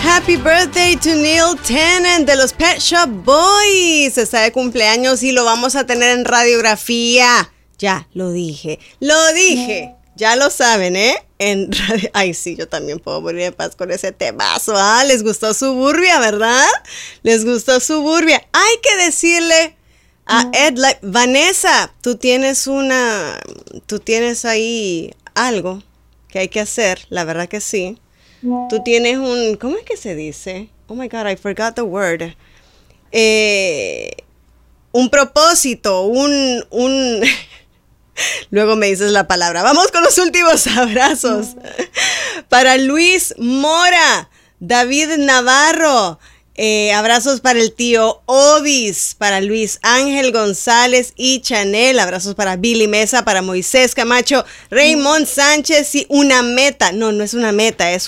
Happy birthday to Neil Tennant de los Pet Shop Boys. Está de cumpleaños y lo vamos a tener en radiografía. Ya, lo dije. Ya lo saben, ¿eh? En radio... Ay, sí, yo también puedo morir en paz con ese temazo. Ah, les gustó Suburbia, ¿verdad? Les gustó Suburbia. Hay que decirle a Ed, Vanessa, tú tienes ahí algo que hay que hacer, la verdad que sí. Tú tienes ¿cómo es que se dice? Oh my God, I forgot the word. Un propósito, Luego me dices la palabra. Vamos con los últimos abrazos. Para Luis Mora, David Navarro. Abrazos para el tío Obis, para Luis Ángel González y Chanel. Abrazos para Billy Mesa, para Moisés Camacho, Raymond Sánchez y una meta. No es una meta, es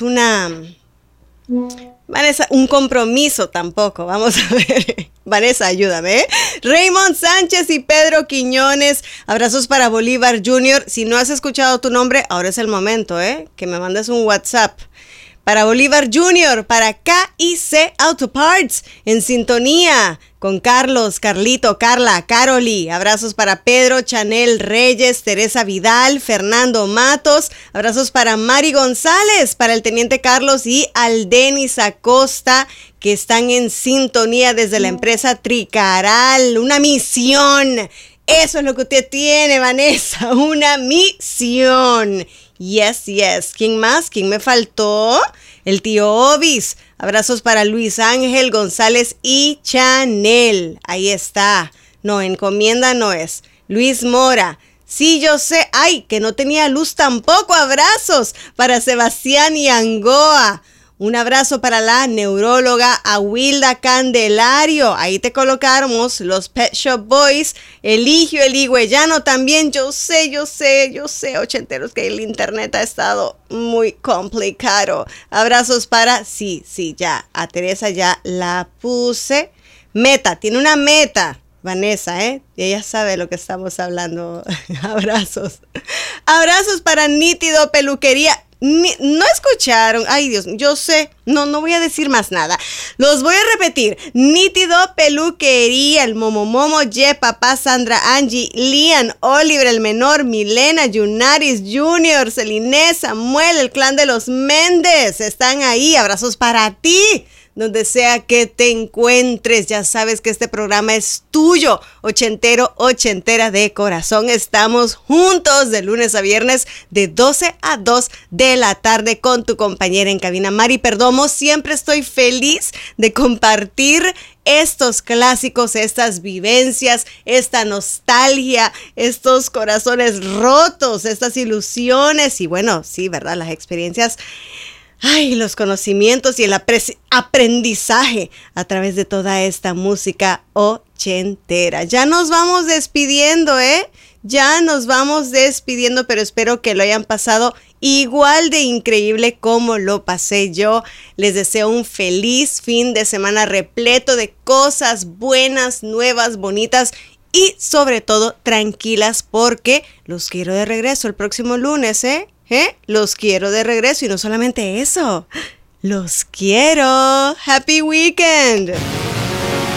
Vanessa, un compromiso tampoco. Vamos a ver. Vanessa, ayúdame, ¿eh? Raymond Sánchez y Pedro Quiñones. Abrazos para Bolívar Jr. Si no has escuchado tu nombre, ahora es el momento, ¿eh? Que me mandes un WhatsApp. Para Bolívar Jr., para KIC Auto Parts, en sintonía con Carlos, Carlito, Carla, Caroli. Abrazos para Pedro, Chanel Reyes, Teresa Vidal, Fernando Matos. Abrazos para Mari González, para el Teniente Carlos y Aldenis Acosta, que están en sintonía desde la empresa Tricaral. Una misión. Eso es lo que usted tiene, Vanessa, una misión. Yes. ¿Quién más? ¿Quién me faltó? El tío Obis. Abrazos para Luis Ángel González y Chanel. Ahí está. No, encomienda no es. Luis Mora. Sí, yo sé. Ay, que no tenía luz tampoco. Abrazos para Sebastián y Angoa. Un abrazo para la neuróloga Awilda Candelario. Ahí te colocamos los Pet Shop Boys. Eligio, el higüeyano también. Yo sé, ochenteros, que el internet ha estado muy complicado. Abrazos para... Sí, ya. A Teresa ya la puse. Meta, tiene una meta. Vanessa, ¿eh? Y ella sabe de lo que estamos hablando. Abrazos. Abrazos para Nítido Peluquería. No escucharon, ay Dios, yo sé, no voy a decir más nada, los voy a repetir. Nítido Peluquería, el Momo, Ye, Papá, Sandra, Angie, Lian, Oliver, el menor, Milena, Yunaris, Junior, Celine, Samuel, el clan de los Méndez, están ahí. Abrazos para ti, donde sea que te encuentres. Ya sabes que este programa es tuyo, ochentera de corazón. Estamos juntos de lunes a viernes de 12 a 2 de la tarde con tu compañera en cabina, Mari Perdomo. Siempre estoy feliz de compartir estos clásicos, estas vivencias, esta nostalgia, estos corazones rotos, estas ilusiones y bueno, sí, ¿verdad? Las experiencias. Ay, los conocimientos y el aprendizaje a través de toda esta música ochentera. Ya nos vamos despidiendo, ¿eh? Ya nos vamos despidiendo, pero espero que lo hayan pasado igual de increíble como lo pasé yo. Les deseo un feliz fin de semana repleto de cosas buenas, nuevas, bonitas y sobre todo tranquilas, porque los quiero de regreso el próximo lunes, ¿eh? Los quiero de regreso y no solamente eso, los quiero. Happy weekend.